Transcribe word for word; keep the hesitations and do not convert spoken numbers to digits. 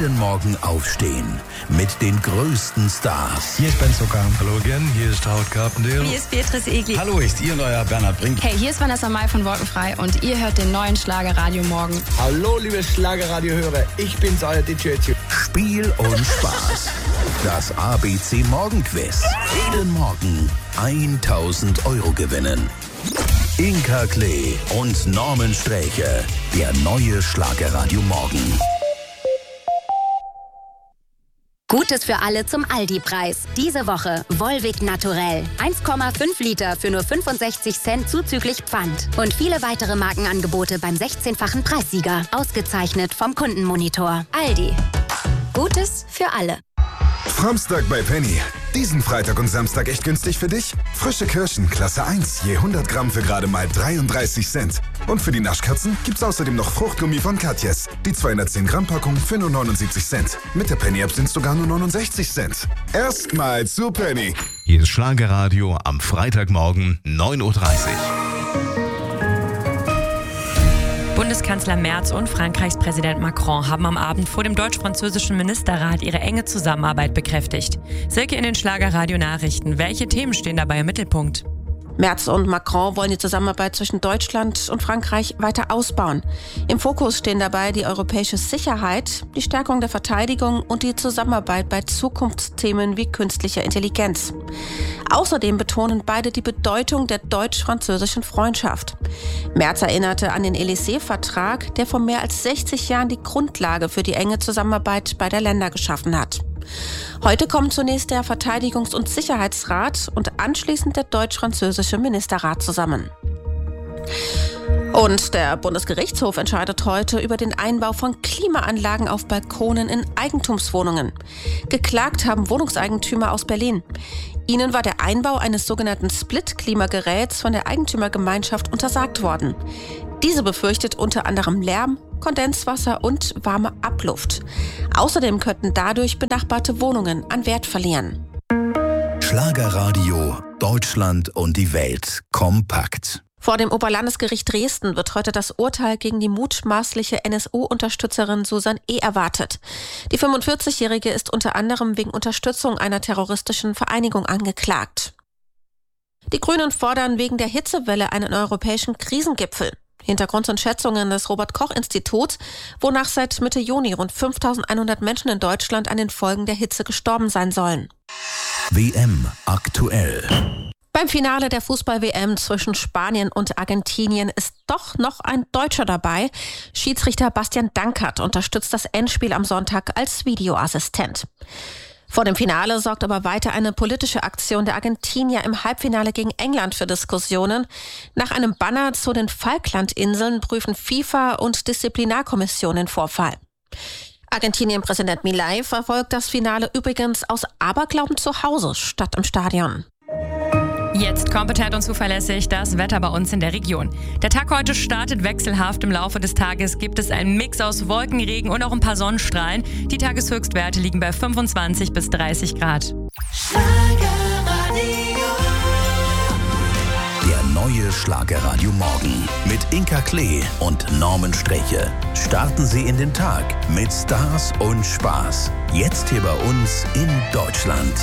Jeden Morgen aufstehen mit den größten Stars. Hier ist Ben Zucker. Hallo again, hier ist Howard Carpendale. Hier ist Beatrice Egli. Hallo, ist ihr neuer Bernhard Brink. Hey, hier ist Vanessa Mai von Wolkenfrei und ihr hört den neuen Schlager Radio Morgen. Hallo, liebe Schlagerradio-Hörer, ich bin's, euer D J. Spiel und Spaß. Das A B C Morgenquiz. Jeden Morgen tausend Euro gewinnen. Inka Klee und Norman Sträche. Der neue Schlagerradio Morgen. Gutes für alle zum Aldi-Preis. Diese Woche Volvic Naturell. eins Komma fünf Liter für nur fünfundsechzig Cent zuzüglich Pfand. Und viele weitere Markenangebote beim sechzehnfachen Preissieger. Ausgezeichnet vom Kundenmonitor. Aldi. Gutes für alle. Samstag bei Penny. Diesen Freitag und Samstag echt günstig für dich? Frische Kirschen, Klasse eins, je hundert Gramm für gerade mal dreiunddreißig Cent. Und für die Naschkatzen gibt's außerdem noch Fruchtgummi von Katjes. Die zweihundertzehn Gramm Packung für nur neunundsiebzig Cent. Mit der Penny-App sind's sogar nur neunundsechzig Cent. Erstmal zu Penny. Hier ist Schlagerradio am Freitagmorgen neun Uhr dreißig. Bundeskanzler Merz und Frankreichs Präsident Macron haben am Abend vor dem deutsch-französischen Ministerrat ihre enge Zusammenarbeit bekräftigt. Silke in den Schlagerradio-Nachrichten. Welche Themen stehen dabei im Mittelpunkt? Merz und Macron wollen die Zusammenarbeit zwischen Deutschland und Frankreich weiter ausbauen. Im Fokus stehen dabei die europäische Sicherheit, die Stärkung der Verteidigung und die Zusammenarbeit bei Zukunftsthemen wie künstlicher Intelligenz. Außerdem betonen beide die Bedeutung der deutsch-französischen Freundschaft. Merz erinnerte an den Élysée-Vertrag, der vor mehr als sechzig Jahren die Grundlage für die enge Zusammenarbeit beider Länder geschaffen hat. Heute kommen zunächst der Verteidigungs- und Sicherheitsrat und anschließend der deutsch-französische Ministerrat zusammen. Und der Bundesgerichtshof entscheidet heute über den Einbau von Klimaanlagen auf Balkonen in Eigentumswohnungen. Geklagt haben Wohnungseigentümer aus Berlin. Ihnen war der Einbau eines sogenannten Split-Klimageräts von der Eigentümergemeinschaft untersagt worden. Diese befürchtet unter anderem Lärm, Kondenswasser und warme Abluft. Außerdem könnten dadurch benachbarte Wohnungen an Wert verlieren. Schlagerradio, Deutschland und die Welt kompakt. Vor dem Oberlandesgericht Dresden wird heute das Urteil gegen die mutmaßliche N S U-Unterstützerin Susan E. erwartet. Die fünfundvierzigjährige ist unter anderem wegen Unterstützung einer terroristischen Vereinigung angeklagt. Die Grünen fordern wegen der Hitzewelle einen europäischen Krisengipfel. Hintergrund sind Schätzungen des Robert-Koch-Instituts, wonach seit Mitte Juni rund fünftausendeinhundert Menschen in Deutschland an den Folgen der Hitze gestorben sein sollen. W M aktuell. Beim Finale der Fußball-W M zwischen Spanien und Argentinien ist doch noch ein Deutscher dabei. Schiedsrichter Bastian Dankert unterstützt das Endspiel am Sonntag als Videoassistent. Vor dem Finale sorgt aber weiter eine politische Aktion der Argentinier im Halbfinale gegen England für Diskussionen. Nach einem Banner zu den Falklandinseln prüfen FIFA und Disziplinarkommission den Vorfall. Argentinien-Präsident Milei verfolgt das Finale übrigens aus Aberglauben zu Hause statt im Stadion. Jetzt kompetent und zuverlässig das Wetter bei uns in der Region. Der Tag heute startet wechselhaft. Im Laufe des Tages gibt es einen Mix aus Wolken, Regen und auch ein paar Sonnenstrahlen. Die Tageshöchstwerte liegen bei fünfundzwanzig bis dreißig Grad. Der neue Schlagerradio Morgen mit Inka Klee und Norman Sträche. Starten Sie in den Tag mit Stars und Spaß. Jetzt hier bei uns in Deutschland.